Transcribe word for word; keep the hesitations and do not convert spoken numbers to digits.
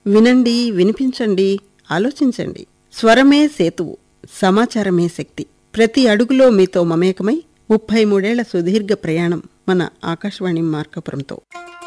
వినండి, వినిపించండి, ఆలోచించండి. స్వరమే సేతువు, సమాచారమే శక్తి. ప్రతి అడుగులో మీతో మమేకమై ముప్పై మూడేళ్ల సుదీర్ఘ ప్రయాణం మన ఆకాశవాణి మార్కాపురంతో.